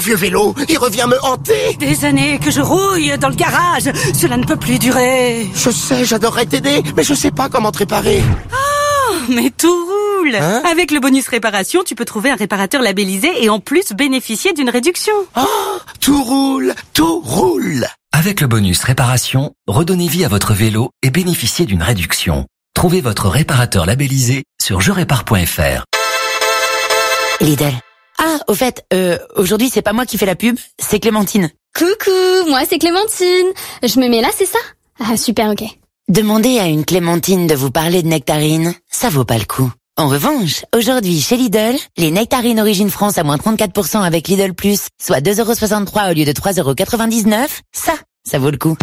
vieux vélo, il revient me hanter. Des années que je rouille dans le garage. Cela ne peut plus durer. Je sais, j'adorerais t'aider, mais je sais pas comment te réparer. Oh, mais tout roule. Hein? Avec le bonus réparation, tu peux trouver un réparateur labellisé et en plus bénéficier d'une réduction. Oh, tout roule, tout roule. Avec le bonus réparation, redonnez vie à votre vélo et bénéficiez d'une réduction. Trouvez votre réparateur labellisé sur jerépare.fr. Lidl. Ah, au fait, aujourd'hui c'est pas moi qui fais la pub, c'est Clémentine. Coucou, moi c'est Clémentine. Je me mets là, c'est ça? Ah super, ok. Demandez à une Clémentine de vous parler de nectarines, ça vaut pas le coup. En revanche, aujourd'hui chez Lidl, les nectarines Origine France à moins 34% avec Lidl Plus, soit 2,63€ au lieu de 3,99€, ça vaut le coup.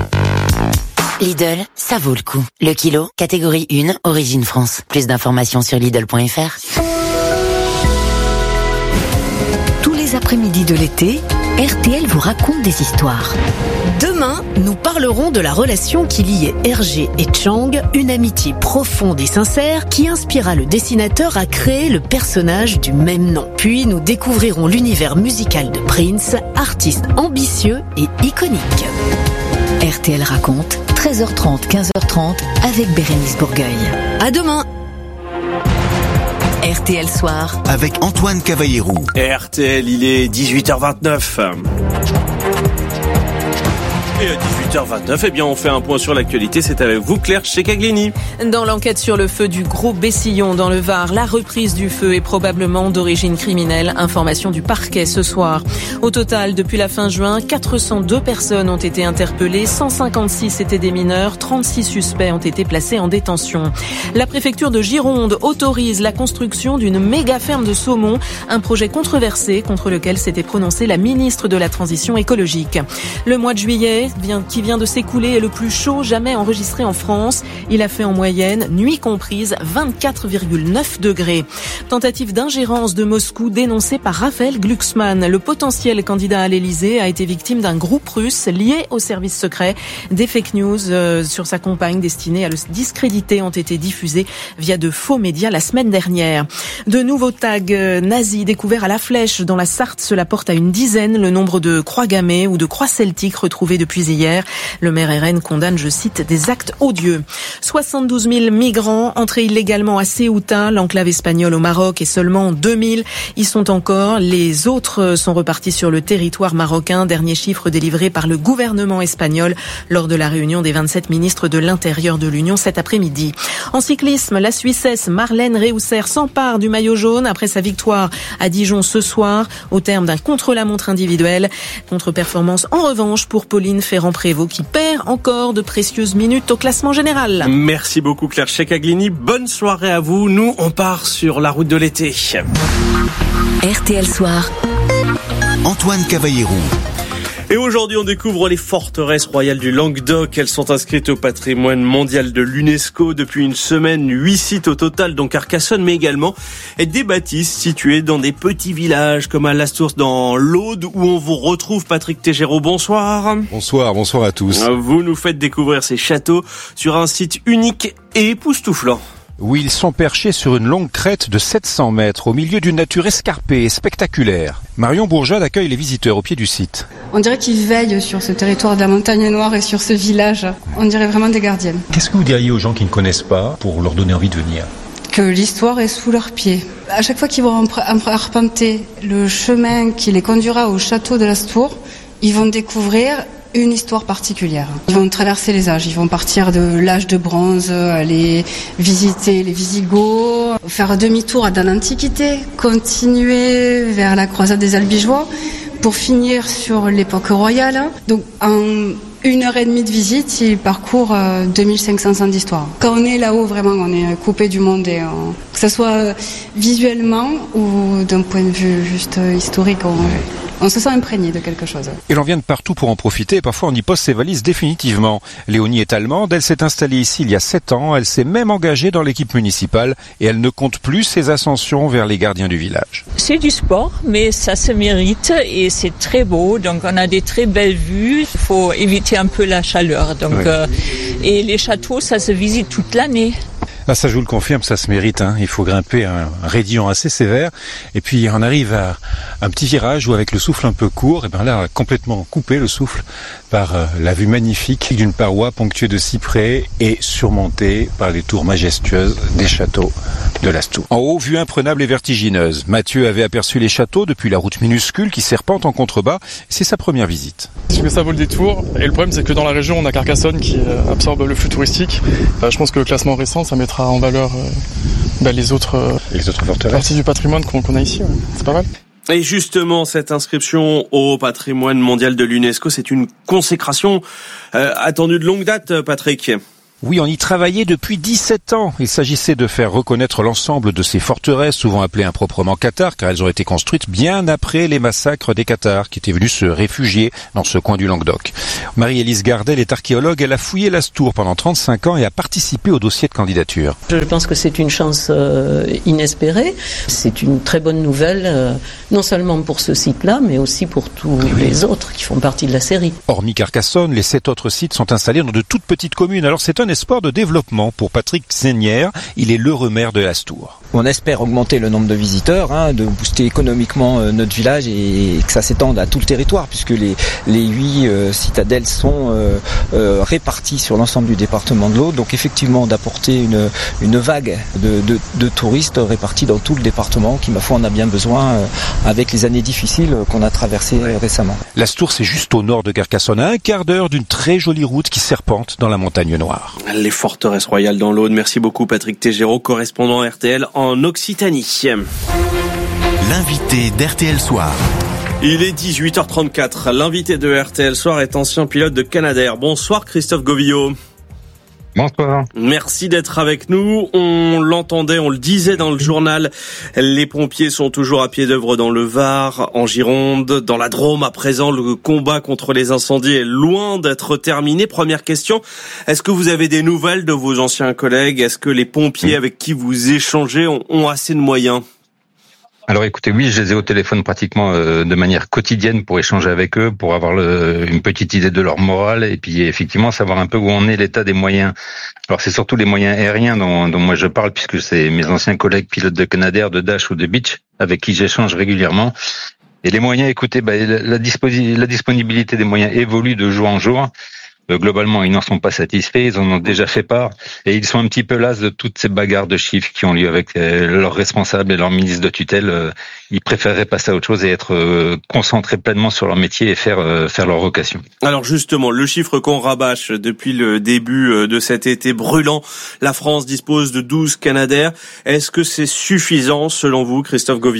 Lidl, ça vaut le coup. Le kilo, catégorie 1, Origine France. Plus d'informations sur Lidl.fr. Tous les après-midi de l'été, RTL vous raconte des histoires. Demain, nous parlerons de la relation qui liait Hergé et Chang, une amitié profonde et sincère qui inspira le dessinateur à créer le personnage du même nom. Puis nous découvrirons l'univers musical de Prince, artiste ambitieux et iconique. RTL raconte, 13h30, 15h30 avec Bérénice Bourgueil. À demain. RTL Soir avec Antoine Cavallero. RTL, il est 18h29. Et à 18h29, eh bien, on fait un point sur l'actualité. C'est avec vous, Claire Checaglini. Dans l'enquête sur le feu du Gros Bessillon dans le Var, la reprise du feu est probablement d'origine criminelle. Information du parquet ce soir. Au total, depuis la fin juin, 402 personnes ont été interpellées, 156 étaient des mineurs, 36 suspects ont été placés en détention. La préfecture de Gironde autorise la construction d'une méga ferme de saumon, un projet controversé contre lequel s'était prononcée la ministre de la Transition écologique. Le mois de juillet qui vient de s'écouler est le plus chaud jamais enregistré en France. Il a fait en moyenne, nuit comprise, 24,9 degrés. Tentative d'ingérence de Moscou dénoncée par Raphaël Glucksmann. Le potentiel candidat à l'Elysée a été victime d'un groupe russe lié au service secret. Des fake news sur sa campagne destinée à le discréditer ont été diffusées via de faux médias la semaine dernière. De nouveaux tags nazis découverts à la Flèche dans la Sarthe, cela porte à une dizaine le nombre de croix gammées ou de croix celtiques retrouvées depuis hier. Le maire RN condamne, je cite, des actes odieux. 72 000 migrants entrés illégalement à Ceuta, l'enclave espagnole au Maroc, et seulement 2 000 y sont encore. Les autres sont repartis sur le territoire marocain. Dernier chiffre délivré par le gouvernement espagnol lors de la réunion des 27 ministres de l'Intérieur de l'Union cet après-midi. En cyclisme, la Suissesse Marlène Reusser s'empare du maillot jaune après sa victoire à Dijon ce soir au terme d'un contre-la-montre individuel. Contre-performance en revanche pour Pauline Ferrand-Prévot qui perd encore de précieuses minutes au classement général. Merci beaucoup Claire Checaglini. Bonne soirée à vous. Nous, on part sur la route de l'été. RTL Soir. Antoine Cavallero. Et aujourd'hui, on découvre les forteresses royales du Languedoc. Elles sont inscrites au patrimoine mondial de l'UNESCO depuis une semaine. 8 sites au total, donc Carcassonne, mais également des bâtisses situées dans des petits villages comme à Lastours dans l'Aude, où on vous retrouve. Patrick Tégéraud, bonsoir. Bonsoir à tous. Vous nous faites découvrir ces châteaux sur un site unique et époustouflant. Oui, ils sont perchés sur une longue crête de 700 mètres, au milieu d'une nature escarpée et spectaculaire. Marion Bourgeade accueille les visiteurs au pied du site. On dirait qu'ils veillent sur ce territoire de la Montagne Noire et sur ce village. On dirait vraiment des gardiens. Qu'est-ce que vous diriez aux gens qui ne connaissent pas pour leur donner envie de venir ? Que l'histoire est sous leurs pieds. À chaque fois qu'ils vont arpenter le chemin qui les conduira au château de Lastours, ils vont découvrir une histoire particulière. Ils vont traverser les âges, ils vont partir de l'âge de bronze, aller visiter les Visigoths, faire demi-tour dans l'Antiquité, continuer vers la croisade des Albigeois pour finir sur l'époque royale. Donc en 1h30 de visite, ils parcourent 2500 ans d'histoire. Quand on est là-haut, vraiment, on est coupé du monde, et que ce soit visuellement ou d'un point de vue juste historique, on se sent imprégné de quelque chose. Et l'on vient de partout pour en profiter, et parfois on y pose ses valises définitivement. Léonie est allemande, elle s'est installée ici il y a 7 ans, elle s'est même engagée dans l'équipe municipale, et elle ne compte plus ses ascensions vers les gardiens du village. C'est du sport, mais ça se mérite, et c'est très beau, donc on a des très belles vues, il faut éviter un peu la chaleur. Donc, et les châteaux, ça se visite toute l'année. Là, ça, je vous le confirme, ça se mérite. Il faut grimper un raidillon assez sévère. Et puis, on arrive à un petit virage où, avec le souffle un peu court, et là, on a complètement coupé le souffle par la vue magnifique d'une paroi ponctuée de cyprès et surmontée par les tours majestueuses des châteaux de l'Astour. En haut, vue imprenable et vertigineuse. Mathieu avait aperçu les châteaux depuis la route minuscule qui serpente en contrebas. C'est sa première visite. Parce que ça vaut le détour. Et le problème, c'est que dans la région, on a Carcassonne qui absorbe le flux touristique. Je pense que le classement récent, ça mettra en valeur les autres parties du patrimoine qu'on a ici. Ouais. C'est pas mal. Et justement, cette inscription au patrimoine mondial de l'UNESCO, c'est une consécration attendue de longue date, Patrick. Oui, on y travaillait depuis 17 ans. Il s'agissait de faire reconnaître l'ensemble de ces forteresses, souvent appelées improprement cathares, car elles ont été construites bien après les massacres des cathares, qui étaient venus se réfugier dans ce coin du Languedoc. Marie-Élise Gardel est archéologue, elle a fouillé l'Astour pendant 35 ans et a participé au dossier de candidature. Je pense que c'est une chance inespérée. C'est une très bonne nouvelle, non seulement pour ce site-là, mais aussi pour tous les autres qui font partie de la série. Hormis Carcassonne, les 7 autres sites sont installés dans de toutes petites communes. Alors c'est un espoir de développement pour Patrick Seignère. Il est l'heureux maire de l'Astour. On espère augmenter le nombre de visiteurs, de booster économiquement notre village et que ça s'étende à tout le territoire, puisque les 8 citadelles sont réparties sur l'ensemble du département de l'Aude. Donc effectivement d'apporter une vague de touristes répartis dans tout le département, qui ma foi en a bien besoin avec les années difficiles qu'on a traversées récemment. L'Astour, c'est juste au nord de Carcassonne, à un quart d'heure d'une très jolie route qui serpente dans la montagne noire. Les forteresses royales dans l'Aude. Merci beaucoup Patrick Tégéraud, correspondant RTL en Occitanie. L'invité d'RTL Soir. Il est 18h34. L'invité de RTL Soir est ancien pilote de Canadair. Bonsoir Christophe Govillot. Bonsoir. Merci d'être avec nous. On l'entendait, on le disait dans le journal, les pompiers sont toujours à pied d'œuvre dans le Var, en Gironde, dans la Drôme. À présent, le combat contre les incendies est loin d'être terminé. Première question, est-ce que vous avez des nouvelles de vos anciens collègues? Est-ce que les pompiers avec qui vous échangez ont assez de moyens? Alors écoutez, oui, je les ai au téléphone pratiquement de manière quotidienne pour échanger avec eux, pour avoir une petite idée de leur morale et puis effectivement savoir un peu où en est l'état des moyens. Alors c'est surtout les moyens aériens dont moi je parle, puisque c'est mes anciens collègues pilotes de Canadair, de Dash ou de Beech avec qui j'échange régulièrement. Et les moyens, écoutez, la disponibilité des moyens évolue de jour en jour. Globalement, ils n'en sont pas satisfaits, ils en ont déjà fait part, et ils sont un petit peu las de toutes ces bagarres de chiffres qui ont lieu avec leurs responsables et leurs ministres de tutelle. Ils préféreraient passer à autre chose et être concentrés pleinement sur leur métier et faire leur vocation. Alors justement, le chiffre qu'on rabâche depuis le début de cet été brûlant, la France dispose de 12 Canadair. Est-ce que c'est suffisant selon vous, Christophe Govillot ?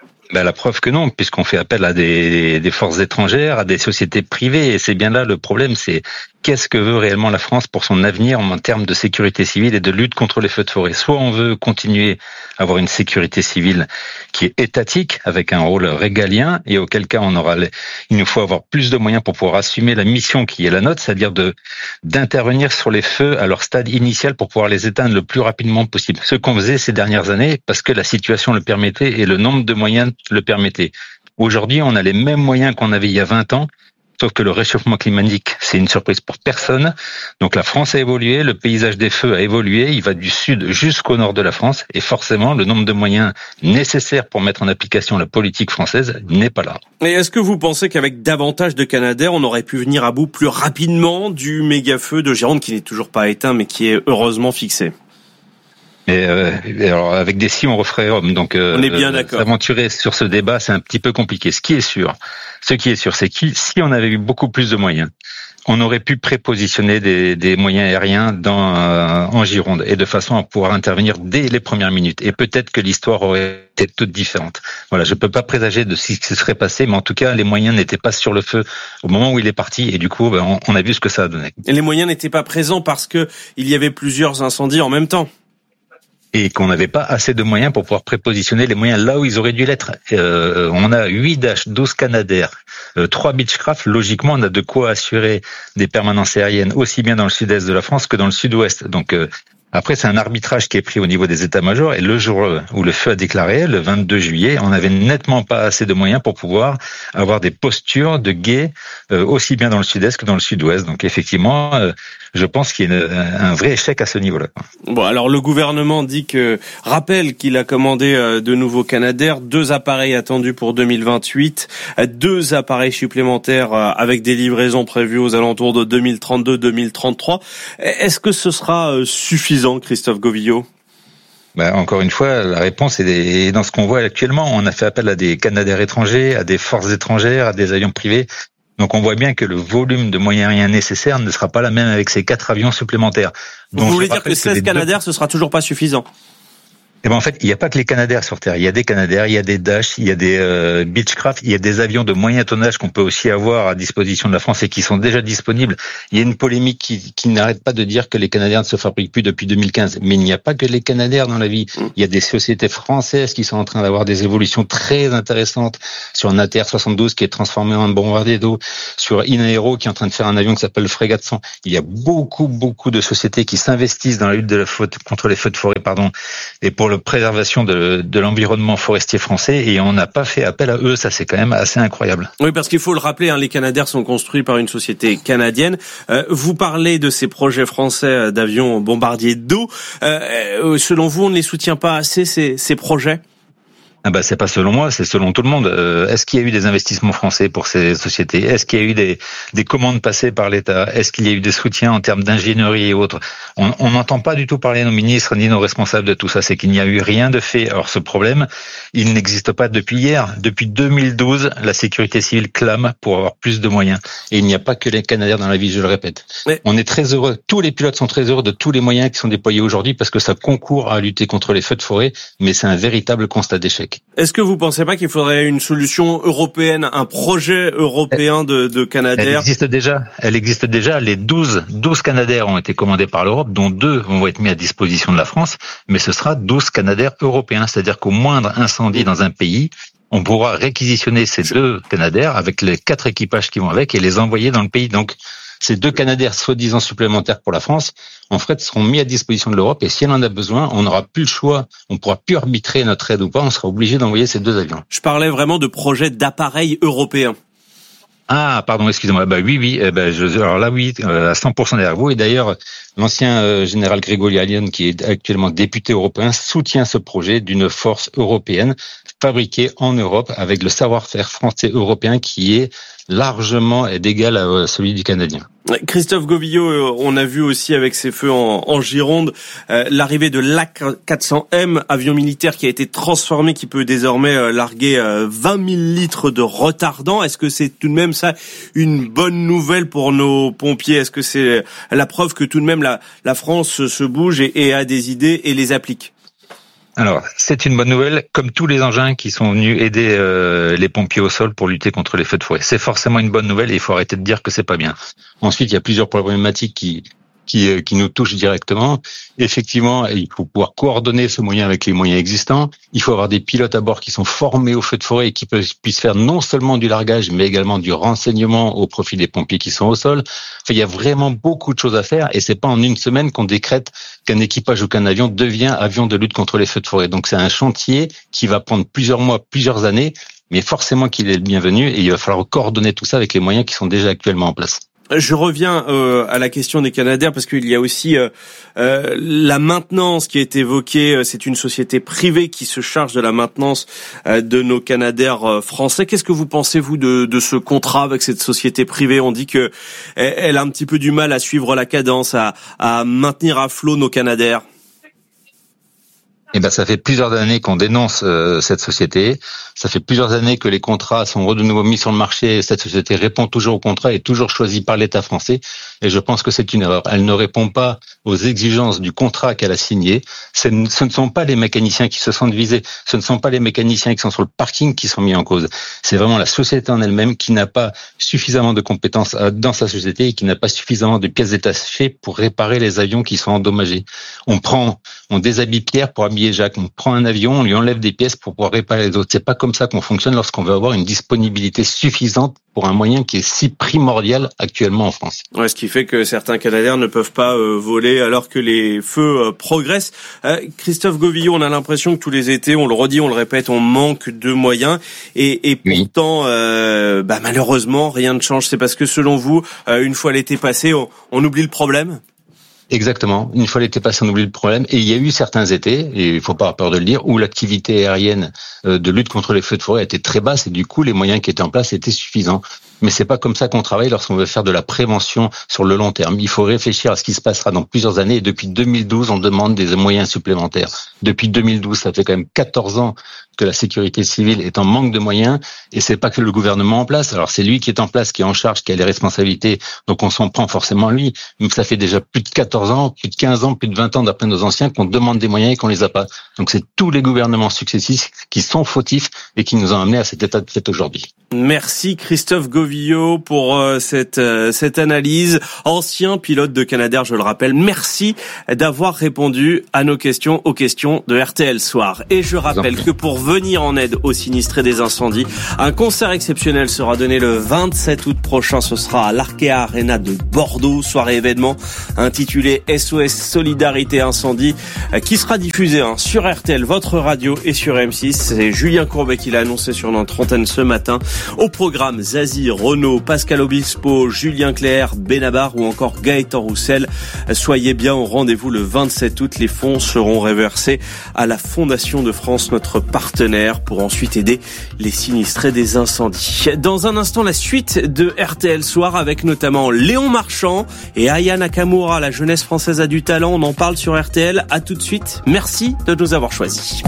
La preuve que non, puisqu'on fait appel à des forces étrangères, à des sociétés privées, et c'est bien là le problème, c'est qu'est-ce que veut réellement la France pour son avenir en termes de sécurité civile et de lutte contre les feux de forêt. Soit on veut continuer à avoir une sécurité civile qui est étatique, avec un rôle régalien, et auquel cas il nous faut avoir plus de moyens pour pouvoir assumer la mission qui est la nôtre, c'est-à-dire d'intervenir sur les feux à leur stade initial pour pouvoir les éteindre le plus rapidement possible. Ce qu'on faisait ces dernières années, parce que la situation le permettait et le nombre de moyens le permettait. Aujourd'hui, on a les mêmes moyens qu'on avait il y a 20 ans, sauf que le réchauffement climatique, c'est une surprise pour personne. Donc la France a évolué, le paysage des feux a évolué, il va du sud jusqu'au nord de la France, et forcément, le nombre de moyens nécessaires pour mettre en application la politique française n'est pas là. Et est-ce que vous pensez qu'avec davantage de Canadair, on aurait pu venir à bout plus rapidement du méga-feu de Gironde, qui n'est toujours pas éteint, mais qui est heureusement fixé? Et alors avec des si on referait Rome, donc on est bien d'accord. S'aventurer sur ce débat, c'est un petit peu compliqué. Ce qui est sûr, c'est que si on avait eu beaucoup plus de moyens, on aurait pu prépositionner des moyens aériens en Gironde, et de façon à pouvoir intervenir dès les premières minutes. Et peut-être que l'histoire aurait été toute différente. Voilà, je peux pas présager de ce qui se serait passé, mais en tout cas, les moyens n'étaient pas sur le feu au moment où il est parti, et du coup, on a vu ce que ça a donné. Et les moyens n'étaient pas présents parce que il y avait plusieurs incendies en même temps. Et qu'on n'avait pas assez de moyens pour pouvoir prépositionner les moyens là où ils auraient dû l'être. On a 8 Dash, 12 Canadair, 3 Beechcraft. Logiquement, on a de quoi assurer des permanences aériennes aussi bien dans le sud-est de la France que dans le sud-ouest. Donc après, c'est un arbitrage qui est pris au niveau des états-majors, et le jour où le feu a déclaré, le 22 juillet, on n'avait nettement pas assez de moyens pour pouvoir avoir des postures de guet aussi bien dans le sud-est que dans le sud-ouest. Donc effectivement, je pense qu'il y a un vrai échec à ce niveau-là. Bon, alors le gouvernement rappelle qu'il a commandé de nouveaux Canadair, 2 appareils attendus pour 2028, 2 appareils supplémentaires avec des livraisons prévues aux alentours de 2032-2033. Est-ce que ce sera suffisant, Christophe Govillot ? Encore une fois, la réponse est dans ce qu'on voit actuellement. On a fait appel à des Canadair étrangers, à des forces étrangères, à des avions privés. Donc on voit bien que le volume de moyens aériens nécessaires ne sera pas la même avec ces 4 avions supplémentaires. Vous voulez dire que 16 Canadair, ce sera toujours pas suffisant ? En fait, il n'y a pas que les Canadair sur Terre. Il y a des Canadair, il y a des Dash, il y a des Beechcraft, il y a des avions de moyen tonnage qu'on peut aussi avoir à disposition de la France et qui sont déjà disponibles. Il y a une polémique qui n'arrête pas de dire que les Canadair ne se fabriquent plus depuis 2015. Mais il n'y a pas que les Canadair dans la vie. Il y a des sociétés françaises qui sont en train d'avoir des évolutions très intéressantes sur un ATR-72 qui est transformé en bombardier d'eau, sur Inaero qui est en train de faire un avion qui s'appelle Frégate 100. Il y a beaucoup de sociétés qui s'investissent dans la lutte contre les feux de forêt, et pour la préservation de l'environnement forestier français, et on n'a pas fait appel à eux. Ça, c'est quand même assez incroyable. Oui, parce qu'il faut le rappeler, les Canadair sont construits par une société canadienne. Vous parlez de ces projets français d'avions bombardiers d'eau. Selon vous, on ne les soutient pas assez, ces projets ? C'est pas selon moi, c'est selon tout le monde. Est-ce qu'il y a eu des investissements français pour ces sociétés ? Est-ce qu'il y a eu des commandes passées par l'État ? Est-ce qu'il y a eu des soutiens en termes d'ingénierie et autres ? On n'entend pas du tout parler nos ministres ni nos responsables de tout ça. C'est qu'il n'y a eu rien de fait. Alors ce problème, il n'existe pas depuis hier. Depuis 2012, la sécurité civile clame pour avoir plus de moyens. Et il n'y a pas que les Canadair dans la vie, je le répète. Mais on est très heureux. Tous les pilotes sont très heureux de tous les moyens qui sont déployés aujourd'hui parce que ça concourt à lutter contre les feux de forêt. Mais c'est un véritable constat d'échec. Est-ce que vous pensez pas qu'il faudrait une solution européenne, un projet européen de Canadair ? Elle existe déjà. Les 12 Canadair ont été commandés par l'Europe, dont 2 vont être mis à disposition de la France, mais ce sera 12 Canadair européens. C'est-à-dire qu'au moindre incendie dans un pays, on pourra réquisitionner ces 2 Canadair avec les 4 équipages qui vont avec et les envoyer dans le pays. Donc, ces 2 Canadair soi-disant supplémentaires pour la France, en fait, seront mis à disposition de l'Europe et si elle en a besoin, on n'aura plus le choix, on pourra plus arbitrer notre aide ou pas, on sera obligé d'envoyer ces 2 avions. Je parlais vraiment de projets d'appareils européens. Ah, pardon, excusez-moi. Oui. Alors là, oui, à 100% derrière vous. Et d'ailleurs, l'ancien général Grégory Allione, qui est actuellement député européen, soutient ce projet d'une force européenne fabriquée en Europe avec le savoir-faire français européen qui est largement d'égal à celui du Canadien. Christophe Govillot, on a vu aussi avec ces feux en Gironde l'arrivée de l'A400M, avion militaire qui a été transformé, qui peut désormais larguer 20 000 litres de retardant. Est-ce que c'est tout de même ça une bonne nouvelle pour nos pompiers ? Est-ce que c'est la preuve que tout de même la France se bouge et a des idées et les applique ? Alors, c'est une bonne nouvelle, comme tous les engins qui sont venus aider les pompiers au sol pour lutter contre les feux de forêt. C'est forcément une bonne nouvelle et il faut arrêter de dire que c'est pas bien. Ensuite, il y a plusieurs problématiques qui nous touchent directement. Effectivement, il faut pouvoir coordonner ce moyen avec les moyens existants. Il faut avoir des pilotes à bord qui sont formés aux feux de forêt et qui puissent faire non seulement du largage, mais également du renseignement au profit des pompiers qui sont au sol. Enfin, il y a vraiment beaucoup de choses à faire et c'est pas en une semaine qu'on décrète qu'un équipage ou qu'un avion devient avion de lutte contre les feux de forêt. Donc c'est un chantier qui va prendre plusieurs mois, plusieurs années, mais forcément qu'il est le bienvenu et il va falloir coordonner tout ça avec les moyens qui sont déjà actuellement en place. Je reviens à la question des Canadair parce qu'il y a aussi la maintenance qui est évoquée. C'est une société privée qui se charge de la maintenance de nos Canadair français. Qu'est-ce que vous pensez, vous, de ce contrat avec cette société privée ? On dit que elle a un petit peu du mal à suivre la cadence, à maintenir à flot nos Canadair. Ça fait plusieurs années qu'on dénonce cette société. Ça fait plusieurs années que les contrats sont de nouveau mis sur le marché. Cette société répond toujours au contrat et est toujours choisie par l'État français. Et je pense que c'est une erreur. Elle ne répond pas aux exigences du contrat qu'elle a signé. Ce ne sont pas les mécaniciens qui se sentent visés. Ce ne sont pas les mécaniciens qui sont sur le parking qui sont mis en cause. C'est vraiment la société en elle-même qui n'a pas suffisamment de compétences dans sa société et qui n'a pas suffisamment de pièces détachées pour réparer les avions qui sont endommagés. On déshabille Pierre pour habiller billet Jacques. On prend un avion, on lui enlève des pièces pour pouvoir réparer les autres. C'est pas comme ça qu'on fonctionne lorsqu'on veut avoir une disponibilité suffisante pour un moyen qui est si primordial actuellement en France. Ouais, ce qui fait que certains Canadair ne peuvent pas voler alors que les feux progressent. Christophe Govillot, on a l'impression que tous les étés, on le redit, on le répète, on manque de moyens et pourtant, malheureusement, rien ne change. C'est parce que selon vous, une fois l'été passé, on oublie le problème ? Exactement. Une fois l'été passé, on oublie le problème. Et il y a eu certains étés, et il faut pas avoir peur de le dire, où l'activité aérienne de lutte contre les feux de forêt était très basse et du coup, les moyens qui étaient en place étaient suffisants. Mais c'est pas comme ça qu'on travaille lorsqu'on veut faire de la prévention sur le long terme. Il faut réfléchir à ce qui se passera dans plusieurs années. Et depuis 2012, on demande des moyens supplémentaires. Depuis 2012, ça fait quand même 14 ans que la sécurité civile est en manque de moyens. Et c'est pas que le gouvernement en place. Alors c'est lui qui est en place, qui est en charge, qui a les responsabilités. Donc on s'en prend forcément à lui. Mais ça fait déjà plus de 14 ans, plus de 15 ans, plus de 20 ans d'après nos anciens qu'on demande des moyens et qu'on les a pas. Donc c'est tous les gouvernements successifs qui sont fautifs et qui nous ont amenés à cet état de fait aujourd'hui. Merci Christophe Govillot pour cette analyse. Ancien pilote de Canadair, je le rappelle. Merci d'avoir répondu à nos questions, aux questions de RTL Soir. Et je rappelle que pour venir en aide aux sinistrés des incendies, un concert exceptionnel sera donné le 27 août prochain. Ce sera à l'Arkea Arena de Bordeaux. Soirée événement intitulée SOS Solidarité Incendie qui sera diffusée sur RTL, votre radio et sur M6. C'est Julien Courbet qui l'a annoncé sur notre antenne ce matin. Au programme, Zazie, Renaud, Pascal Obispo, Julien Clerc, Benabar ou encore Gaëtan Roussel. Soyez bien au rendez-vous le 27 août. Les fonds seront reversés à la Fondation de France, notre partenaire, pour ensuite aider les sinistrés des incendies. Dans un instant, la suite de RTL Soir avec notamment Léon Marchand et Aya Nakamura. La jeunesse française a du talent. On en parle sur RTL. À tout de suite. Merci de nous avoir choisis.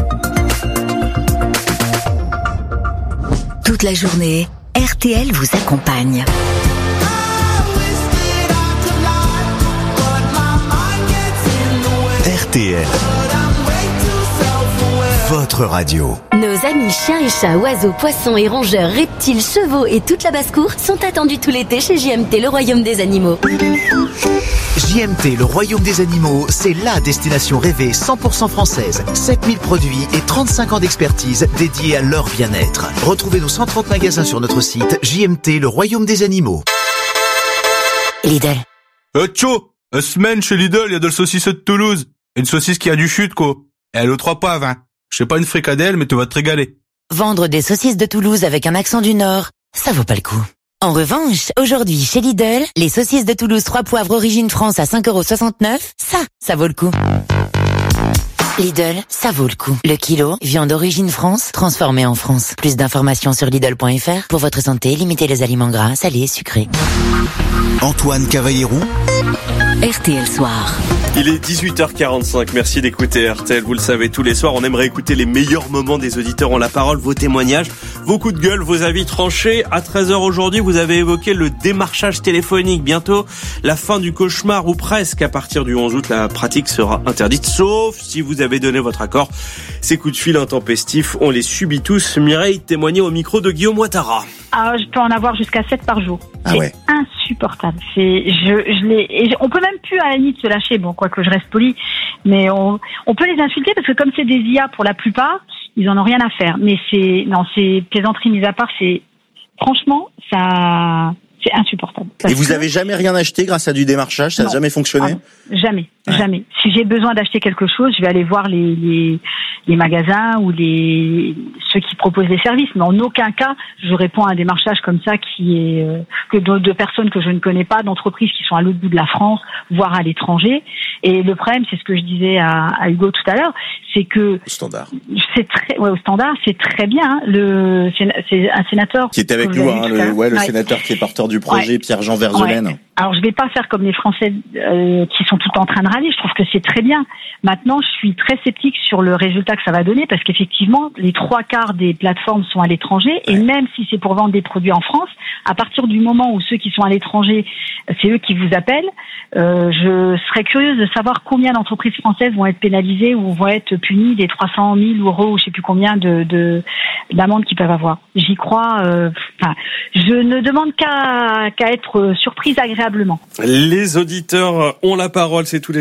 Toute la journée, RTL vous accompagne. RTL, votre radio. Nos amis chiens et chats, oiseaux, poissons et rongeurs, reptiles, chevaux et toute la basse-cour sont attendus tout l'été chez JMT, le royaume des animaux. JMT, le royaume des animaux, c'est la destination rêvée 100% française. 7000 produits et 35 ans d'expertise dédiés à leur bien-être. Retrouvez nos 130 magasins sur notre site JMT, le royaume des animaux. Lidl. Tcho, semaine chez Lidl, il y a de la saucisse de Toulouse. Une saucisse qui a du chute, quoi. Et elle est aux 3 poivres, hein. Je sais pas une fricadelle, mais tu vas te régaler. Vendre des saucisses de Toulouse avec un accent du Nord, ça vaut pas le coup. En revanche, aujourd'hui, chez Lidl, les saucisses de Toulouse 3 poivres origine France à 5,69 €, ça vaut le coup. Lidl, ça vaut le coup. Le kilo, viande origine France, transformée en France. Plus d'informations sur Lidl.fr. Pour votre santé, limitez les aliments gras, salés, sucrés. Antoine Cavallero. RTL Soir. Il est 18h45, merci d'écouter RTL, vous le savez, tous les soirs on aimerait écouter les meilleurs moments des auditeurs ont la parole, vos témoignages, vos coups de gueule, vos avis tranchés. À 13h aujourd'hui, vous avez évoqué le démarchage téléphonique, bientôt la fin du cauchemar ou presque. À partir du 11 août, la pratique sera interdite, sauf si vous avez donné votre accord. Ces coups de fil intempestifs, on les subit tous. Mireille témoignait au micro de Guillaume Ouattara. Ah, je peux en avoir jusqu'à 7 par jour. Ah ouais. C'est insupportable. On peut même plus à la limite se lâcher. Bon, quoique je reste poli, mais on peut les insulter parce que comme c'est des IA pour la plupart, ils en ont rien à faire. Mais c'est plaisanteries mises à part, franchement, c'est insupportable. Et vous avez jamais rien acheté grâce à du démarchage? Ça n'a jamais fonctionné? Jamais. Jamais. Si j'ai besoin d'acheter quelque chose, je vais aller voir les magasins ou ceux qui proposent les services. Mais en aucun cas, je réponds à un démarchage comme ça qui est que de personnes que je ne connais pas, d'entreprises qui sont à l'autre bout de la France, voire à l'étranger. Et le problème, c'est ce que je disais à Hugo tout à l'heure, c'est que au standard. Au standard, c'est très bien. C'est un sénateur qui était avec nous, le sénateur qui est porteur du projet, Pierre-Jean Verzelaine. Ouais. Alors, je vais pas faire comme les Français qui sont tout le temps en train de râler. Je trouve que c'est très bien. Maintenant, je suis très sceptique sur le résultat que ça va donner parce qu'effectivement, les 3/4 des plateformes sont à l'étranger et même si c'est pour vendre des produits en France, à partir du moment où ceux qui sont à l'étranger, c'est eux qui vous appellent, je serais curieuse de savoir combien d'entreprises françaises vont être pénalisées ou vont être punies des 300 000 € ou je sais plus combien d'amendes qu'ils peuvent avoir. J'y crois. Je ne demande qu'à être surprise agréablement. Les auditeurs ont la parole, c'est tous les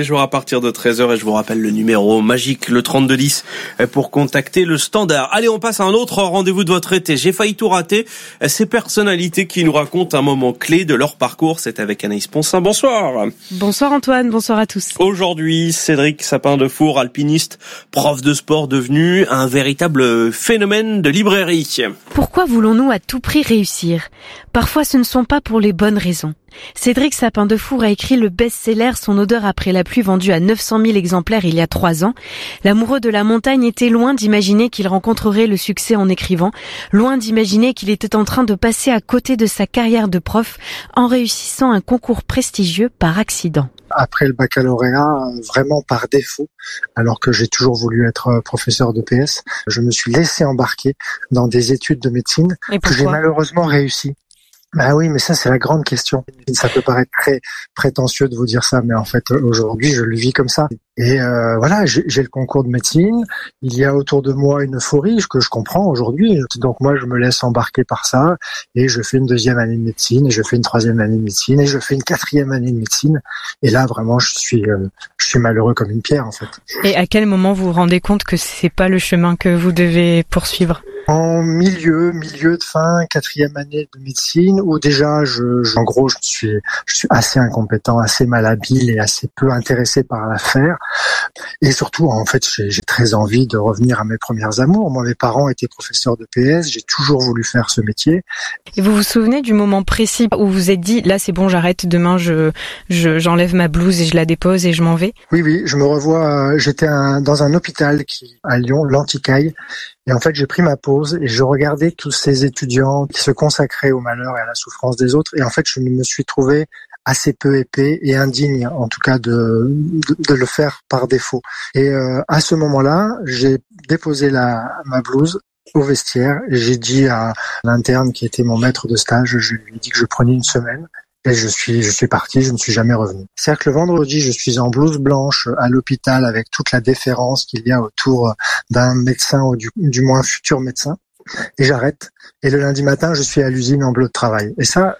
les jours à partir de 13h et je vous rappelle le numéro magique, le 3210, pour contacter le standard. Allez, on passe à un autre rendez-vous de votre été. J'ai failli tout rater. Ces personnalités qui nous racontent un moment clé de leur parcours. C'est avec Anaïs Ponsin. Bonsoir. Bonsoir Antoine, bonsoir à tous. Aujourd'hui, Cédric Sapin-Defour, alpiniste, prof de sport devenu un véritable phénomène de librairie. Pourquoi voulons-nous à tout prix réussir ? Parfois ce ne sont pas pour les bonnes raisons. Cédric Sapin-Defour a écrit le best-seller Son odeur après la pluie, vendu à 900 000 exemplaires il y a 3 ans. L'amoureux de la montagne était loin d'imaginer qu'il rencontrerait le succès en écrivant, loin d'imaginer qu'il était en train de passer à côté de sa carrière de prof en réussissant un concours prestigieux par accident. Après le baccalauréat, vraiment par défaut, alors que j'ai toujours voulu être professeur de PS, je me suis laissé embarquer dans des études de médecine que j'ai malheureusement réussi. Bah oui, mais ça c'est la grande question. Ça peut paraître très prétentieux de vous dire ça, mais en fait aujourd'hui je le vis comme ça. Et voilà, j'ai le concours de médecine. Il y a autour de moi une euphorie que je comprends aujourd'hui. Donc moi je me laisse embarquer par ça et je fais une 2e année de médecine, et je fais une 3e année de médecine, et je fais une 4e année de médecine. Et là vraiment je suis malheureux comme une pierre en fait. Et à quel moment vous vous rendez compte que c'est pas le chemin que vous devez poursuivre ? En milieu de fin, 4e année de médecine, où déjà en gros je suis assez incompétent, assez malhabile et assez peu intéressé par l'affaire. Et surtout, en fait, j'ai très envie de revenir à mes premières amours. Moi, mes parents étaient professeurs de PS, j'ai toujours voulu faire ce métier. Et vous vous souvenez du moment précis où vous vous êtes dit, là c'est bon, j'arrête, demain j'enlève ma blouse et je la dépose et je m'en vais ? Oui, je me revois, j'étais dans un hôpital à Lyon, l'Anticaille. Et en fait, j'ai pris ma pause et je regardais tous ces étudiants qui se consacraient au malheur et à la souffrance des autres. Et en fait, je me suis trouvé assez peu épais et indigne, en tout cas, de le faire par défaut. Et à ce moment-là, j'ai déposé ma blouse au vestiaire et j'ai dit à l'interne qui était mon maître de stage, je lui ai dit que je prenais une semaine. Et je suis parti, je ne suis jamais revenu. C'est-à-dire que le vendredi, je suis en blouse blanche à l'hôpital avec toute la déférence qu'il y a autour d'un médecin ou du moins futur médecin. Et j'arrête. Et le lundi matin, je suis à l'usine en bleu de travail. Et ça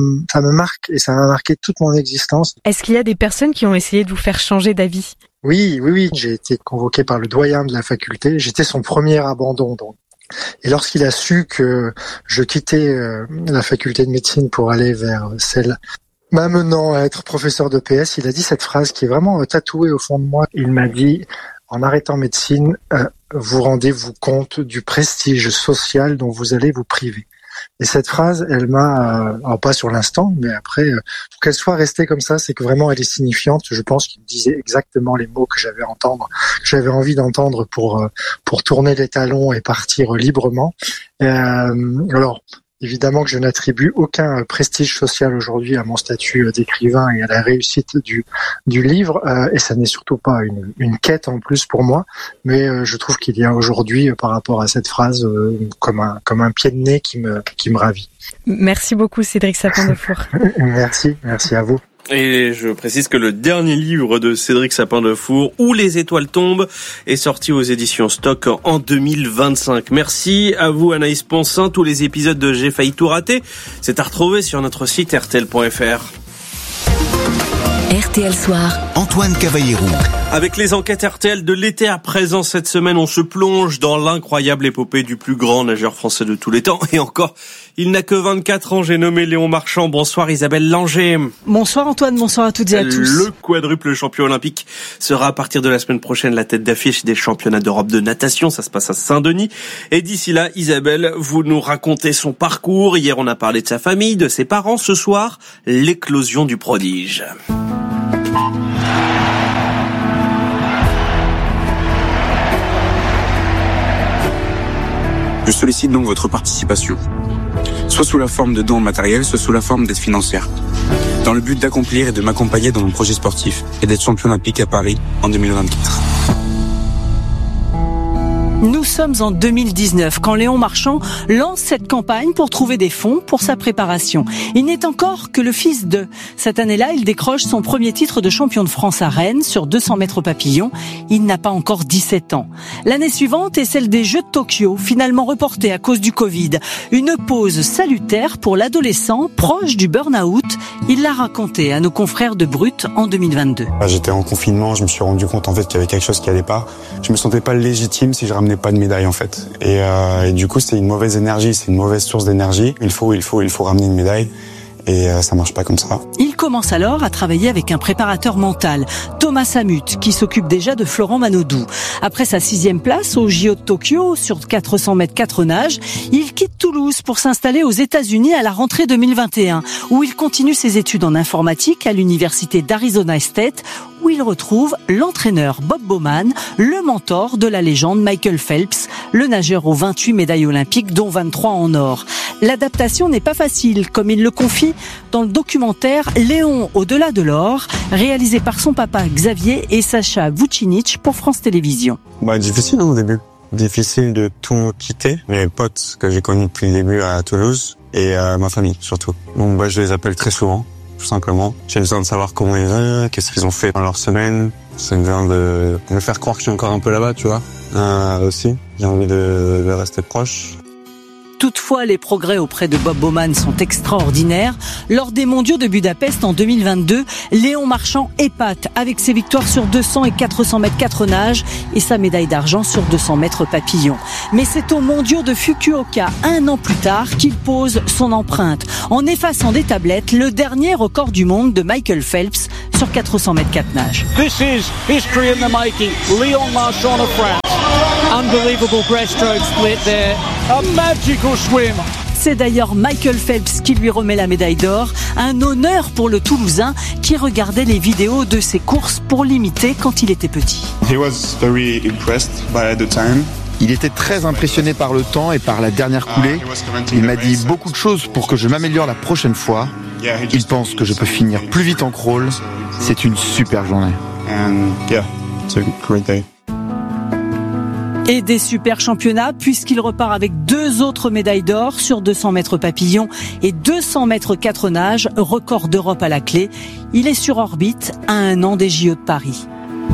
me marque et ça m'a marqué toute mon existence. Est-ce qu'il y a des personnes qui ont essayé de vous faire changer d'avis ? Oui. J'ai été convoqué par le doyen de la faculté. J'étais son premier abandon, donc. Et lorsqu'il a su que je quittais la faculté de médecine pour aller vers celle m'amenant à être professeur de PS, il a dit cette phrase qui est vraiment tatouée au fond de moi. Il m'a dit, en arrêtant médecine, vous rendez-vous compte du prestige social dont vous allez vous priver. Et cette phrase, elle m'a, alors pas sur l'instant, mais après, pour qu'elle soit restée comme ça, c'est que vraiment elle est signifiante. Je pense qu'il me disait exactement les mots que j'avais envie d'entendre pour tourner les talons et partir librement. Alors, évidemment que je n'attribue aucun prestige social aujourd'hui à mon statut d'écrivain et à la réussite du livre, et ça n'est surtout pas une quête en plus pour moi, mais je trouve qu'il y a aujourd'hui, par rapport à cette phrase, comme un pied de nez qui me ravit. Merci beaucoup Cédric Sapin-Defour. Merci à vous. Et je précise que le dernier livre de Cédric Sapin-Defour, Où les étoiles tombent, est sorti aux éditions Stock en 2025. Merci à vous Anaïs Ponsin. Tous les épisodes de J'ai failli tout rater, c'est à retrouver sur notre site rtl.fr. RTL Soir. Antoine Cavallero. Avec les enquêtes RTL de l'été à présent, cette semaine, on se plonge dans l'incroyable épopée du plus grand nageur français de tous les temps. Et encore, il n'a que 24 ans, j'ai nommé Léon Marchand. Bonsoir Isabelle Langer. Bonsoir Antoine, bonsoir à toutes et à tous. Le quadruple champion olympique sera à partir de la semaine prochaine la tête d'affiche des championnats d'Europe de natation. Ça se passe à Saint-Denis. Et d'ici là, Isabelle, vous nous racontez son parcours. Hier, on a parlé de sa famille, de ses parents. Ce soir, l'éclosion du prodige. Je sollicite donc votre participation, soit sous la forme de dons matériels, soit sous la forme d'aide financière, dans le but d'accomplir et de m'accompagner dans mon projet sportif et d'être champion olympique à Paris en 2024. Nous sommes en 2019 quand Léon Marchand lance cette campagne pour trouver des fonds pour sa préparation. Il n'est encore que le fils de. Cette année-là, il décroche son premier titre de champion de France à Rennes sur 200 mètres papillon. Il n'a pas encore 17 ans. L'année suivante est celle des Jeux de Tokyo, finalement reportée à cause du Covid. Une pause salutaire pour l'adolescent proche du burn-out. Il l'a raconté à nos confrères de Brut en 2022. J'étais en confinement, je me suis rendu compte en fait qu'il y avait quelque chose qui allait pas. Je me sentais pas légitime si je ramenais pas de médaille en fait. Et du coup, c'est une mauvaise énergie, c'est une mauvaise source d'énergie. Il faut ramener une médaille. Et ça marche pas comme ça. Il commence alors à travailler avec un préparateur mental, Thomas Samut, qui s'occupe déjà de Florent Manodou. Après sa 6e place au JO de Tokyo sur 400 mètres 4 nages, il quitte Toulouse pour s'installer aux États-Unis à la rentrée 2021, où il continue ses études en informatique à l'université d'Arizona State, où il retrouve l'entraîneur Bob Bowman, le mentor de la légende Michael Phelps, le nageur aux 28 médailles olympiques, dont 23 en or. L'adaptation n'est pas facile, comme il le confie dans le documentaire Léon au-delà de l'or, réalisé par son papa Xavier et Sacha Vucinic pour France Télévisions. Difficile au début. Difficile de tout quitter. Mes potes que j'ai connus depuis le début à Toulouse et ma famille surtout. Donc je les appelle très souvent. Tout simplement. J'ai besoin de savoir comment ils vont, qu'est-ce qu'ils ont fait dans leur semaine. C'est besoin de me faire croire que je suis encore un peu là-bas, tu vois. Aussi, j'ai envie de rester proche. Toutefois, les progrès auprès de Bob Bowman sont extraordinaires. Lors des mondiaux de Budapest en 2022, Léon Marchand épate avec ses victoires sur 200 et 400 mètres 4 nages et sa médaille d'argent sur 200 mètres papillon. Mais c'est aux mondiaux de Fukuoka, 1 an plus tard, qu'il pose son empreinte, en effaçant des tablettes le dernier record du monde de Michael Phelps sur 400 mètres 4 nages. This is history in the making. Léon Marchand of France. Unbelievable breaststroke split there. A magical swim. C'est d'ailleurs Michael Phelps qui lui remet la médaille d'or, un honneur pour le Toulousain qui regardait les vidéos de ses courses pour l'imiter quand il était petit. He was very impressed by the time. Il était très impressionné par le temps et par la dernière coulée. Il m'a dit beaucoup de choses pour que je m'améliore la prochaine fois. Il pense que je peux finir plus vite en crawl. C'est une super journée. It's a great day. Et des super championnats puisqu'il repart avec 2 autres médailles d'or sur 200 mètres papillon et 200 mètres 4 nages, record d'Europe à la clé. Il est sur orbite à 1 an des JO de Paris.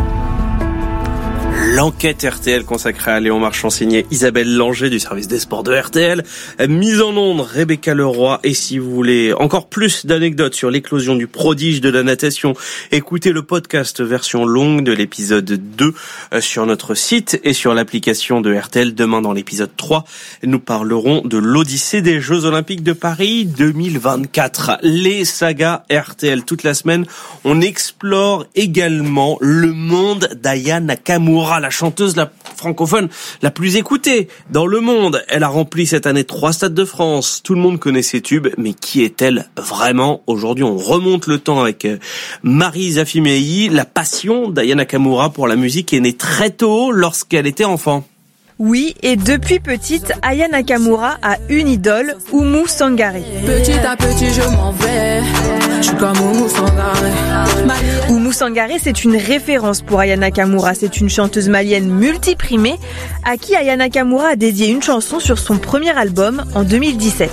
L'enquête RTL consacrée à Léon Marchand, signée Isabelle Langer du service des sports de RTL. Mise en onde, Rebecca Leroy. Et si vous voulez encore plus d'anecdotes sur l'éclosion du prodige de la natation, écoutez le podcast version longue de l'épisode 2 sur notre site et sur l'application de RTL. Demain, dans l'épisode 3, nous parlerons de l'Odyssée des Jeux Olympiques de Paris 2024. Les sagas RTL toute la semaine. On explore également le monde d'Aya Nakamura, la chanteuse francophone la plus écoutée dans le monde. Elle a rempli cette année 3 stades de France. Tout le monde connaît ses tubes, mais qui est-elle vraiment? Aujourd'hui, on remonte le temps avec Marie Zafimei. La passion d'Aya Nakamura pour la musique est née très tôt, lorsqu'elle était enfant. Oui, et depuis petite, Aya Nakamura a une idole, Oumou Sangaré. Petit à petit, je m'en vais. Je suis comme Oumou Sangaré. Oumou Sangaré, c'est une référence pour Aya Nakamura. C'est une chanteuse malienne multiprimée à qui Aya Nakamura a dédié une chanson sur son premier album en 2017.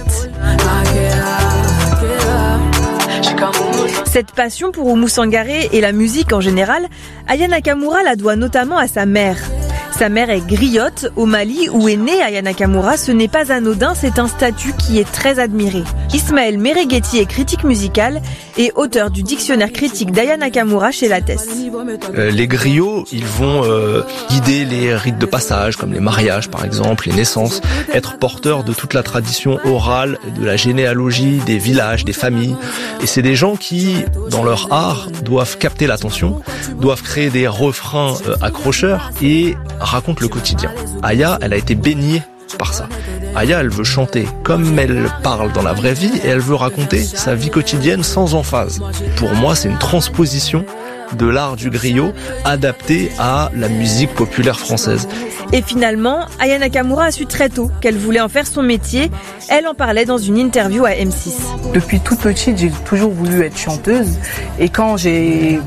Cette passion pour Oumou Sangaré et la musique en général, Aya Nakamura la doit notamment à sa mère. Sa mère est griotte au Mali où est née Aya Nakamura. Ce n'est pas anodin, c'est un statut qui est très admiré. Ismaël Mereghetti est critique musical et auteur du dictionnaire critique d'Aya Nakamura chez Lattès. Les griots, ils vont guider les rites de passage, comme les mariages par exemple, les naissances, être porteurs de toute la tradition orale, de la généalogie, des villages, des familles. Et c'est des gens qui, dans leur art, doivent capter l'attention, doivent créer des refrains accrocheurs et raconte le quotidien. Aya, elle a été baignée par ça. Aya, elle veut chanter comme elle parle dans la vraie vie et elle veut raconter sa vie quotidienne sans emphase. Pour moi, c'est une transposition de l'art du griot adapté à la musique populaire française. Et finalement, Aya Nakamura a su très tôt qu'elle voulait en faire son métier. Elle en parlait dans une interview à M6. Depuis toute petite, j'ai toujours voulu être chanteuse et quand j'ai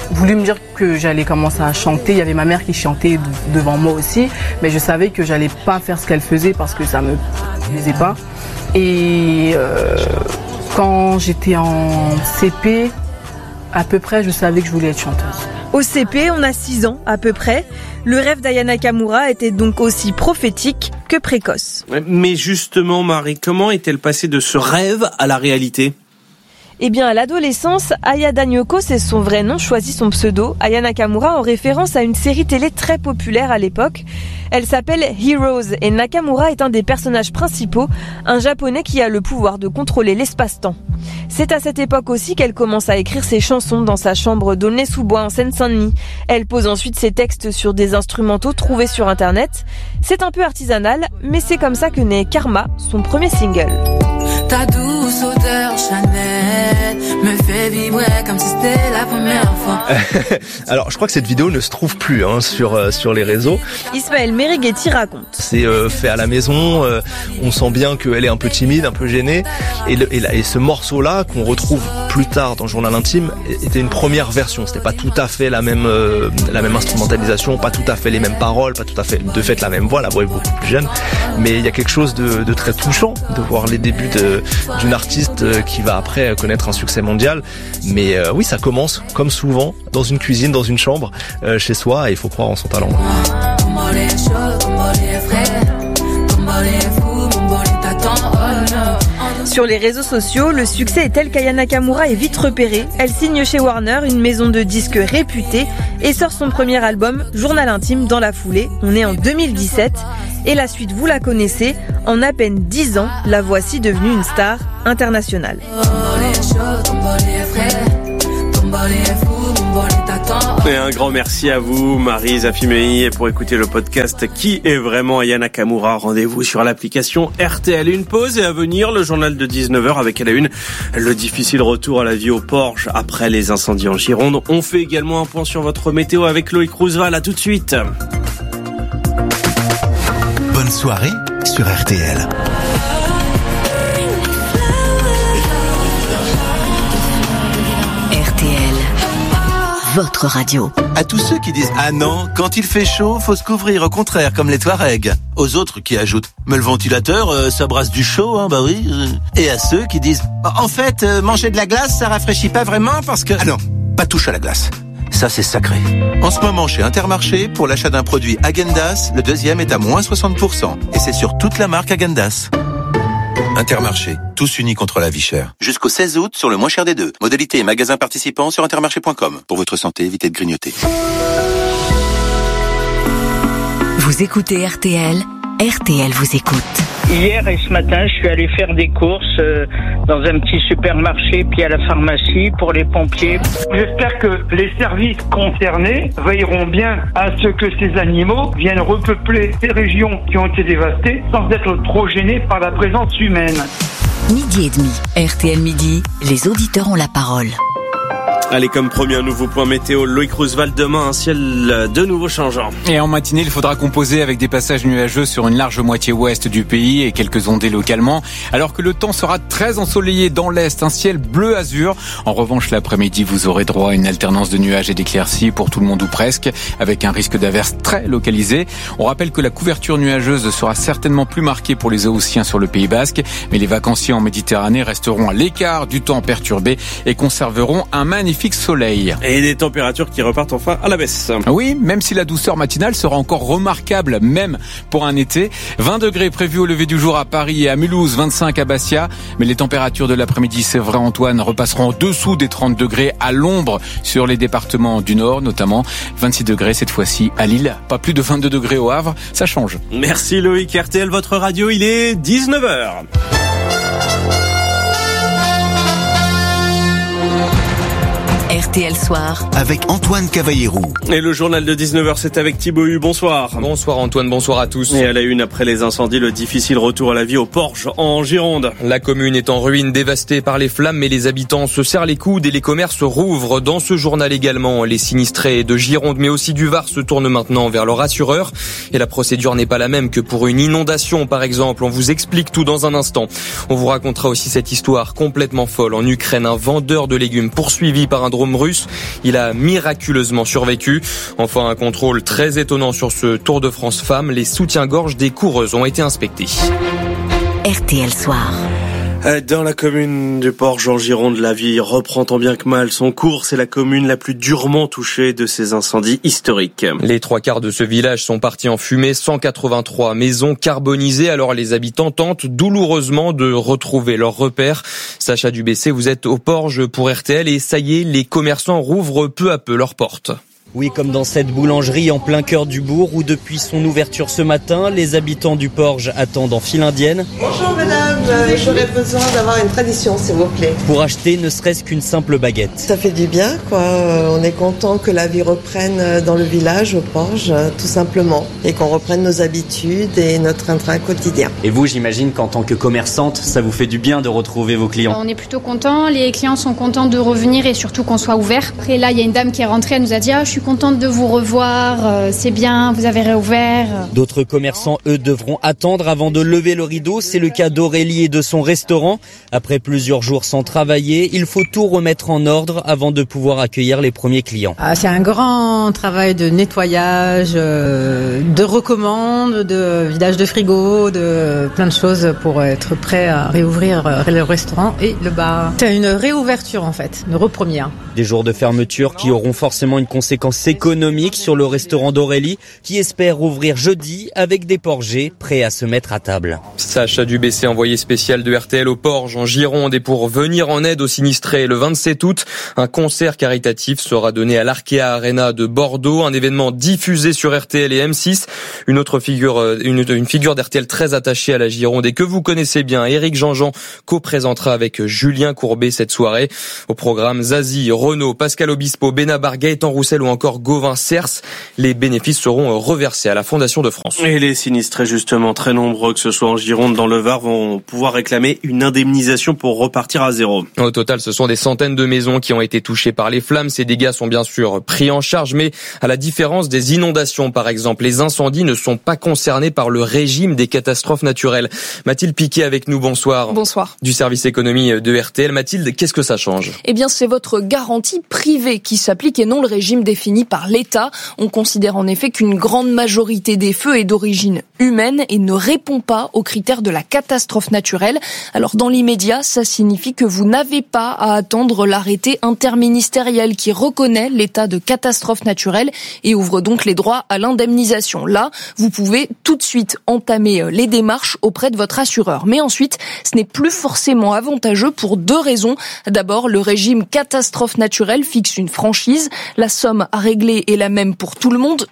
voulu me dire que j'allais commencer à chanter. Il y avait ma mère qui chantait devant moi aussi, mais je savais que j'allais pas faire ce qu'elle faisait parce que ça me plaisait pas. Et quand j'étais en CP, à peu près, je savais que je voulais être chanteuse. Au CP, on a 6 ans à peu près. Le rêve d'Aya Nakamura était donc aussi prophétique que précoce. Mais justement, Marie, comment est-elle passée de ce rêve à la réalité ? Eh bien, à l'adolescence, Aya Danyoko, c'est son vrai nom, choisit son pseudo, Aya Nakamura, en référence à une série télé très populaire à l'époque. Elle s'appelle Heroes et Nakamura est un des personnages principaux, un japonais qui a le pouvoir de contrôler l'espace-temps. C'est à cette époque aussi qu'elle commence à écrire ses chansons dans sa chambre d'Aulnay-sous-Bois en Seine-Saint-Denis. Elle pose ensuite ses textes sur des instrumentaux trouvés sur internet. C'est un peu artisanal, mais c'est comme ça que naît Karma, son premier single. Ta douce odeur Chanel me fait vibrer comme si c'était la première fois. Alors, je crois que cette vidéo ne se trouve plus sur les réseaux. Ismaël Merighetti raconte. C'est fait à la maison, on sent bien qu'elle est un peu timide, un peu gênée. Et ce morceau-là, qu'on retrouve plus tard dans Journal Intime, était une première version. C'était pas tout à fait la même instrumentalisation, pas tout à fait les mêmes paroles, pas tout à fait de fait la même voix. La voix est beaucoup plus jeune. Mais il y a quelque chose de très touchant de voir les débuts d'une artiste qui va après connaître un succès mondial. Mais oui, ça commence comme souvent dans une cuisine, dans une chambre, chez soi, et il faut croire en son talent. Sur les réseaux sociaux, le succès est tel qu'Aya Nakamura est vite repérée. Elle signe chez Warner, une maison de disques réputée, et sort son premier album, Journal Intime, dans la foulée. On est en 2017. Et la suite, vous la connaissez. En à peine 10 ans, la voici devenue une star internationale. Et un grand merci à vous, Marie Zafimei. Et pour écouter le podcast Qui est vraiment Aya Nakamura, rendez-vous sur l'application RTL. Une pause et à venir, le journal de 19h avec à la une le difficile retour à la vie au Porge après les incendies en Gironde. On fait également un point sur votre météo avec Loïc Roosevelt. À tout de suite. Bonne soirée sur RTL. Votre radio. À tous ceux qui disent « Ah non, quand il fait chaud, faut se couvrir, au contraire, comme les Touaregs ». Aux autres qui ajoutent « Mais le ventilateur, ça brasse du chaud, hein, bah oui ». Et à ceux qui disent « En fait, manger de la glace, ça rafraîchit pas vraiment parce que… » Ah non, pas touche à la glace. Ça, c'est sacré. En ce moment, chez Intermarché, pour l'achat d'un produit Häagen-Dazs, le deuxième est à moins 60%. Et c'est sur toute la marque Häagen-Dazs. Intermarché, tous unis contre la vie chère. Jusqu'au 16 août sur le moins cher des deux. Modalité et magasins participants sur intermarché.com. Pour votre santé, évitez de grignoter. Vous écoutez RTL, RTL vous écoute. Hier et ce matin, je suis allé faire des courses dans un petit supermarché puis à la pharmacie pour les pompiers. J'espère que les services concernés veilleront bien à ce que ces animaux viennent repeupler ces régions qui ont été dévastées sans être trop gênés par la présence humaine. Midi et demi, RTL Midi, les auditeurs ont la parole. Allez, comme promis, un nouveau point météo. Loïc Roosevelt, demain, un ciel de nouveau changeant. Et en matinée, il faudra composer avec des passages nuageux sur une large moitié ouest du pays et quelques ondées localement. Alors que le temps sera très ensoleillé dans l'est, un ciel bleu azur. En revanche, l'après-midi, vous aurez droit à une alternance de nuages et d'éclaircies pour tout le monde ou presque, avec un risque d'averse très localisé. On rappelle que la couverture nuageuse sera certainement plus marquée pour les Haussiens sur le Pays Basque, mais les vacanciers en Méditerranée resteront à l'écart du temps perturbé et conserveront un magnifique soleil. Et des températures qui repartent enfin à la baisse. Oui, même si la douceur matinale sera encore remarquable, même pour un été. 20 degrés prévus au lever du jour à Paris et à Mulhouse, 25 à Bastia. Mais les températures de l'après-midi, c'est vrai Antoine, repasseront en dessous des 30 degrés à l'ombre sur les départements du Nord, notamment 26 degrés cette fois-ci à Lille. Pas plus de 22 degrés au Havre, ça change. Merci Loïc. RTL, votre radio, il est 19h. RTL Soir. Avec Antoine Cavallero. Et le journal de 19h, c'est avec Thibaut Hu. Bonsoir. Bonsoir Antoine, bonsoir à tous. Et à la une, après les incendies, le difficile retour à la vie au Porge, en Gironde. La commune est en ruine, dévastée par les flammes, mais les habitants se serrent les coudes et les commerces rouvrent. Dans ce journal également, les sinistrés de Gironde, mais aussi du Var, se tournent maintenant vers leur assureur. Et la procédure n'est pas la même que pour une inondation, par exemple. On vous explique tout dans un instant. On vous racontera aussi cette histoire complètement folle. En Ukraine, un vendeur de légumes poursuivi par un drone l'hippodrome russe. Il a miraculeusement survécu. Enfin, un contrôle très étonnant sur ce Tour de France Femmes. Les soutiens-gorge des coureuses ont été inspectés. RTL Soir. Dans la commune du Porge en Gironde, la vie reprend tant bien que mal son cours. C'est la commune la plus durement touchée de ces incendies historiques. Les 3/4 de ce village sont partis en fumée, 183 maisons carbonisées. Alors les habitants tentent douloureusement de retrouver leurs repères. Sacha Dubessé, vous êtes au Porge pour RTL et ça y est, les commerçants rouvrent peu à peu leurs portes. Oui, comme dans cette boulangerie en plein cœur du bourg où depuis son ouverture ce matin, les habitants du Porge attendent en file indienne. Bonjour madame, j'aurais besoin d'avoir une tradition s'il vous plaît. Pour acheter ne serait-ce qu'une simple baguette. Ça fait du bien quoi, on est content que la vie reprenne dans le village au Porge tout simplement et qu'on reprenne nos habitudes et notre train quotidien. Et vous, j'imagine qu'en tant que commerçante, ça vous fait du bien de retrouver vos clients. On est plutôt contents, les clients sont contents de revenir et surtout qu'on soit ouvert. Après là, il y a une dame qui est rentrée, elle nous a dit je suis contente de vous revoir, c'est bien, vous avez réouvert. D'autres commerçants, eux, devront attendre avant de lever le rideau. C'est le cas d'Aurélie et de son restaurant. Après plusieurs jours sans travailler, il faut tout remettre en ordre avant de pouvoir accueillir les premiers clients. C'est un grand travail de nettoyage, de recommandes, de vidage de frigo, de plein de choses pour être prêt à réouvrir le restaurant et le bar. C'est une réouverture en fait, une repremière. Des jours de fermeture qui auront forcément une conséquence économique sur le restaurant d'Aurélie qui espère ouvrir jeudi avec des porgers prêts à se mettre à table. Sacha Dubessé, envoyé spécial de RTL au Porge en Gironde, et pour venir en aide aux sinistrés, le 27 août, un concert caritatif sera donné à l'Arkea Arena de Bordeaux, un événement diffusé sur RTL et M6. Une autre figure, une figure d'RTL très attachée à la Gironde et que vous connaissez bien, Éric Jean-Jean, co-présentera avec Julien Courbet cette soirée. Au programme Zazie, Renaud, Pascal Obispo, Benabar, Gaëtan Roussel ou encore Gauvin Cers. Les bénéfices seront reversés à la Fondation de France. Et les sinistrés, justement, très nombreux, que ce soit en Gironde, dans le Var, vont pouvoir réclamer une indemnisation pour repartir à zéro. Au total, ce sont des centaines de maisons qui ont été touchées par les flammes. Ces dégâts sont bien sûr pris en charge, mais à la différence des inondations, par exemple, les incendies ne sont pas concernés par le régime des catastrophes naturelles. Mathilde Piquet avec nous, bonsoir. Bonsoir. Du service économie de RTL. Mathilde, qu'est-ce que ça change ? Eh bien, c'est votre garantie privée qui s'applique et non le régime défini par l'État. On considère en effet qu'une grande majorité des feux est d'origine humaine et ne répond pas aux critères de la catastrophe naturelle. Alors dans l'immédiat, ça signifie que vous n'avez pas à attendre l'arrêté interministériel qui reconnaît l'état de catastrophe naturelle et ouvre donc les droits à l'indemnisation. Là, vous pouvez tout de suite entamer les démarches auprès de votre assureur. Mais ensuite, ce n'est plus forcément avantageux pour deux raisons. D'abord, le régime catastrophe naturelle fixe une franchise. La somme à régler est la même pour tout le monde,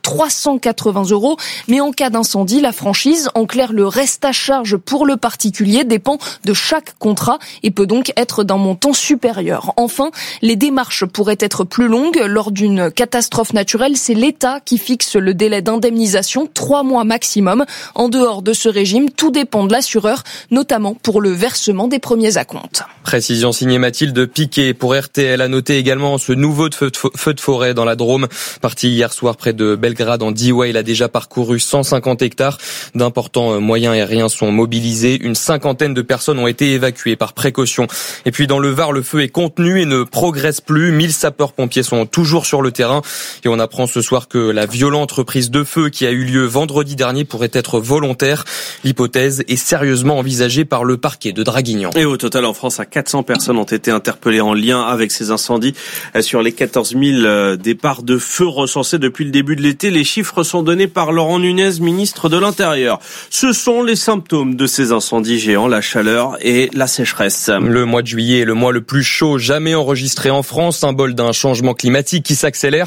380 €. Mais en cas d'incendie, la franchise, en clair le reste à charge pour le particulier, dépend de chaque contrat et peut donc être d'un montant supérieur. Enfin, les démarches pourraient être plus longues. Lors d'une catastrophe naturelle, c'est l'État qui fixe le délai d'indemnisation, 3 mois maximum. En dehors de ce régime, tout dépend de l'assureur, notamment pour le versement des premiers acomptes. Précision signée Mathilde Piquet pour RTL. À noter également ce nouveau feu de forêt dans la Drôme. Parti hier soir près de Belgrade en Diois, il a déjà parcouru 150 hectares. D'importants moyens aériens sont mobilisés. Une cinquantaine de personnes ont été évacuées par précaution. Et puis dans le Var, le feu est contenu et ne progresse plus. 1000 sapeurs-pompiers sont toujours sur le terrain. Et on apprend ce soir que la violente reprise de feu qui a eu lieu vendredi dernier pourrait être volontaire. L'hypothèse est sérieusement envisagée par le parquet de Draguignan. Et au total, en France, 400 personnes ont été interpellées en lien avec ces incendies. Sur les 14 000 départs de feu recensés depuis le début de l'été, les chiffres sont donnés par Laurent Nunez, ministre de l'Intérieur. Ce sont les symptômes de ces incendies géants, la chaleur et la sécheresse. Le mois de juillet est le mois le plus chaud jamais enregistré en France, symbole d'un changement climatique qui s'accélère.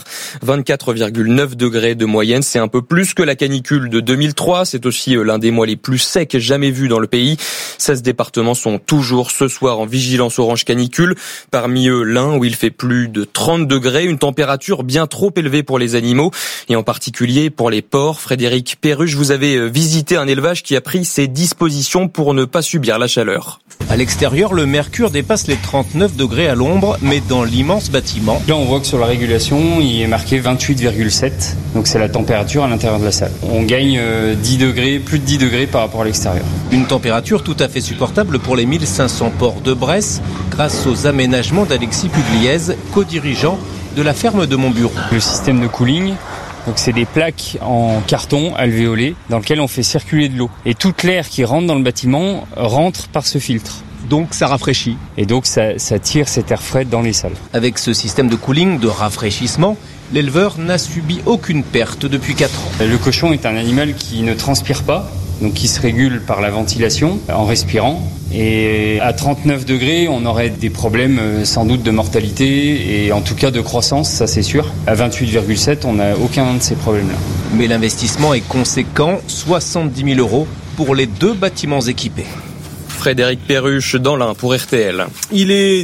24,9 degrés de moyenne, c'est un peu plus que la canicule de 2003. C'est aussi l'un des mois les plus secs jamais vus dans le pays. 16 départements sont toujours ce soir en vigilance orange canicule. Parmi eux, l'Ain où il fait plus de 30 degrés, une température bien trop élevée pour les animaux et en particulier pour les porcs. Frédéric Perruche, vous avez visité un élevage qui a pris ses dispositions pour ne pas subir la chaleur. À l'extérieur, le mercure dépasse les 39 degrés à l'ombre, mais dans l'immense bâtiment. Là, on voit que sur la régulation, il est marqué 28,7. Donc c'est la température à l'intérieur de la salle. On gagne 10 degrés, plus de 10 degrés par rapport à l'extérieur. Une température tout à fait supportable pour les 1500 porcs de Bresse, grâce aux aménagements d'Alexis Pugliese, co-dirigeant de la ferme de Montbureau. Le système de cooling, donc c'est des plaques en carton alvéolé dans lesquelles on fait circuler de l'eau. Et toute l'air qui rentre dans le bâtiment rentre par ce filtre. Donc ça rafraîchit. Et donc ça tire cet air frais dans les salles. Avec ce système de cooling, de rafraîchissement, l'éleveur n'a subi aucune perte depuis 4 ans. Le cochon est un animal qui ne transpire pas, donc qui se régule par la ventilation en respirant. Et à 39 degrés, on aurait des problèmes sans doute de mortalité et en tout cas de croissance, ça c'est sûr. À 28,7, on n'a aucun de ces problèmes-là. Mais l'investissement est conséquent, 70 000 € pour les 2 bâtiments équipés. Frédéric Perruche dans l'Ain pour RTL. Il est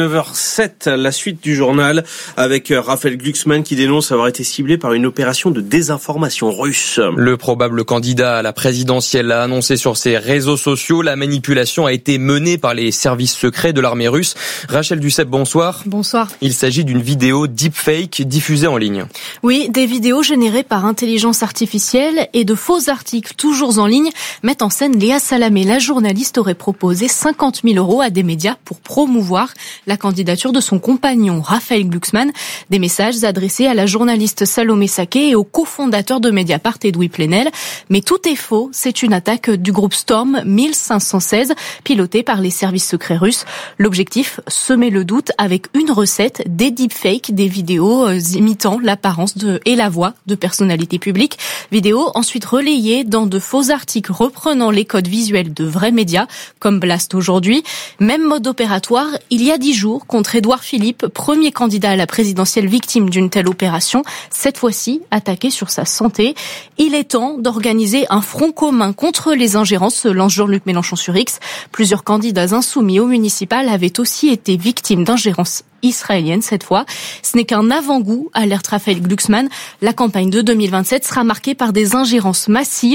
19h07, la suite du journal avec Raphaël Glucksmann qui dénonce avoir été ciblé par une opération de désinformation russe. Le probable candidat à la présidentielle l'a annoncé sur ses réseaux sociaux. La manipulation a été menée par les services secrets de l'armée russe. Rachel Duceppe, bonsoir. Bonsoir. Il s'agit d'une vidéo deepfake diffusée en ligne. Oui, des vidéos générées par intelligence artificielle et de faux articles toujours en ligne mettent en scène Léa Salamé. La journaliste aurait proposé 50 000 € à des médias pour promouvoir la candidature de son compagnon Raphaël Glucksmann. Des messages adressés à la journaliste Salomé Saké et au cofondateur de Mediapart, Edoui Plenel. Mais tout est faux. C'est une attaque du groupe Storm 1516, pilotée par les services secrets russes. L'objectif, semer le doute avec une recette, des deepfakes, des vidéos imitant l'apparence et la voix de personnalités publiques. Vidéos ensuite relayées dans de faux articles reprenant les codes visuels de vrais médias, comme Blast aujourd'hui. Même mode opératoire il y a 10 jours contre Édouard Philippe, premier candidat à la présidentielle victime d'une telle opération, cette fois-ci attaqué sur sa santé. Il est temps d'organiser un front commun contre les ingérences, se lance Jean-Luc Mélenchon sur X. Plusieurs candidats insoumis au municipal avaient aussi été victimes d'ingérences israélienne cette fois. Ce n'est qu'un avant-goût, alerte Raphaël Glucksmann. La campagne de 2027 sera marquée par des ingérences massives